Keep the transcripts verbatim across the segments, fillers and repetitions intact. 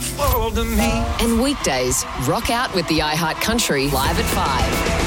fall to me. And weekdays, rock out with the iHeart Country live at five.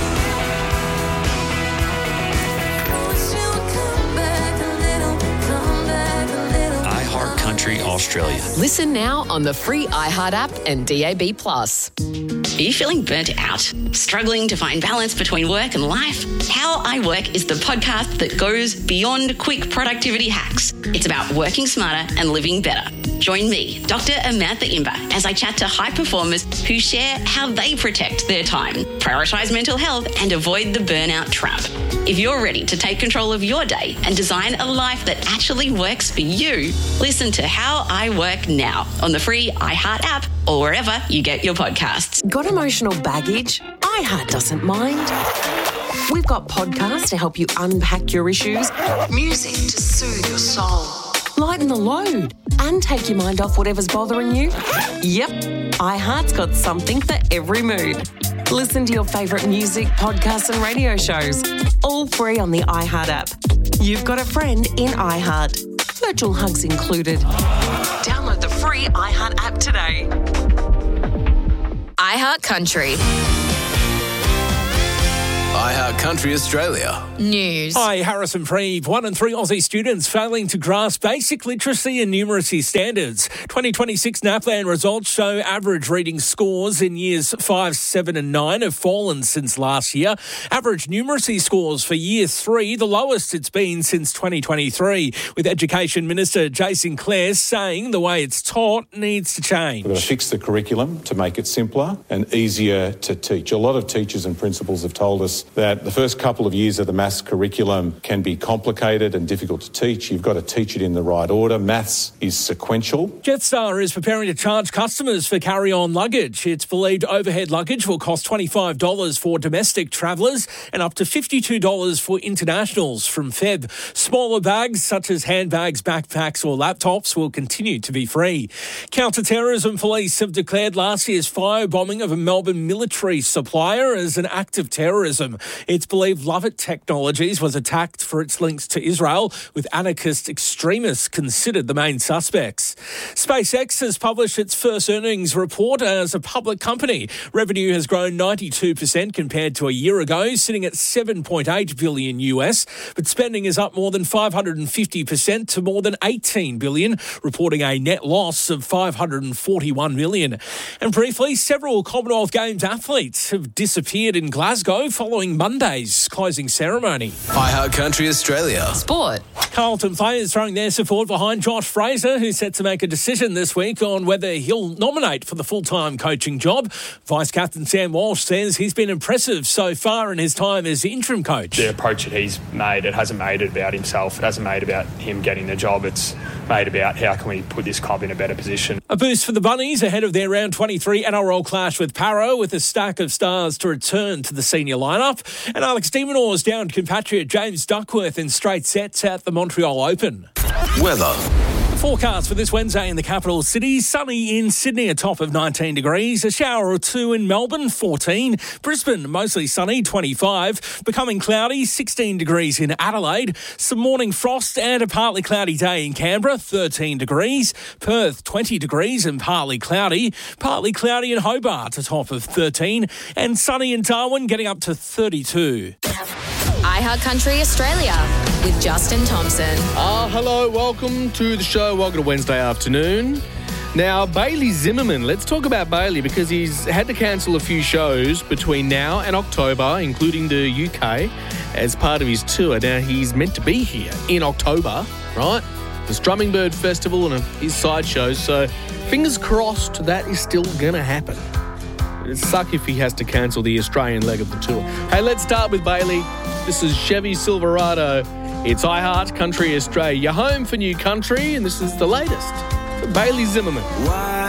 Country Australia. Listen now on the free iHeart app and D A B plus. Are you feeling burnt out? Struggling to find balance between work and life? How I Work is the podcast that goes beyond quick productivity hacks. It's about working smarter and living better. Join me, Doctor Amantha Imber, as I chat to high performers who share how they protect their time, prioritise mental health and avoid the burnout trap. If you're ready to take control of your day and design a life that actually works for you, listen to How I Work now on the free iHeart app or wherever you get your podcasts. Got emotional baggage? iHeart doesn't mind. We've got podcasts to help you unpack your issues, music to soothe your soul, lighten the load and take your mind off whatever's bothering you. Yep, iHeart's got something for every mood. Listen to your favourite music, podcasts and radio shows, all free on the iHeart app. You've got a friend in iHeart. Virtual hugs included. Download the free iHeart app today. iHeart Country. iHeart Country Australia. News. Hi, Harrison Freeve. One in three Aussie students failing to grasp basic literacy and numeracy standards. twenty twenty-six NAPLAN results show average reading scores in years five, seven and nine have fallen since last year. Average numeracy scores for year three, the lowest it's been since twenty twenty-three, with Education Minister Jason Clare saying the way it's taught needs to change. We've got to fix the curriculum to make it simpler and easier to teach. A lot of teachers and principals have told us that the first couple of years of the maths curriculum can be complicated and difficult to teach. You've got to teach it in the right order. Maths is sequential. Jetstar is preparing to charge customers for carry-on luggage. It's believed overhead luggage will cost twenty-five dollars for domestic travellers and up to fifty-two dollars for internationals from February. Smaller bags such as handbags, backpacks or laptops will continue to be free. Counter-terrorism police have declared last year's firebombing of a Melbourne military supplier as an act of terrorism. It's believed Lovett Technologies was attacked for its links to Israel, with anarchist extremists considered the main suspects. SpaceX has published its first earnings report as a public company. Revenue has grown ninety-two percent compared to a year ago, sitting at seven point eight billion U S, but spending is up more than five hundred fifty percent to more than eighteen billion, reporting a net loss of five hundred forty-one million. And briefly, several Commonwealth Games athletes have disappeared in Glasgow following Monday's closing ceremony. iHeart Country Australia. Sport. Carlton players throwing their support behind Josh Fraser, who's set to make a decision this week on whether he'll nominate for the full-time coaching job. Vice-captain Sam Walsh says he's been impressive so far in his time as interim coach. The approach that he's made, it hasn't made it about himself. It hasn't made it about him getting the job. It's made about how can we put this club in a better position. A boost for the Bunnies ahead of their round twenty-three N R L clash with Parra, with a stack of stars to return to the senior lineup. And Alex de Minaur's downed compatriot James Duckworth in straight sets at the Montreal Open. Weather. Forecast for this Wednesday in the capital city. Sunny in Sydney, a top of nineteen degrees. A shower or two in Melbourne, fourteen. Brisbane, mostly sunny, twenty-five. Becoming cloudy, sixteen degrees in Adelaide. Some morning frost and a partly cloudy day in Canberra, thirteen degrees. Perth, twenty degrees and partly cloudy. Partly cloudy in Hobart, a top of thirteen. And sunny in Darwin, getting up to thirty-two. iHeart Country Australia with Justin Thompson. Ah, uh, hello, welcome to the show. Welcome to Wednesday afternoon. Now, Bailey Zimmerman, let's talk about Bailey because he's had to cancel a few shows between now and October, including the U K, as part of his tour. Now, he's meant to be here in October, right? The Strumming Bird Festival and his side shows, so fingers crossed that is still going to happen. It'd suck if he has to cancel the Australian leg of the tour. Hey, let's start with Bailey. This is Chevy Silverado. It's iHeart Country Australia, your home for new country, and this is the latest. Bailey Zimmerman. Why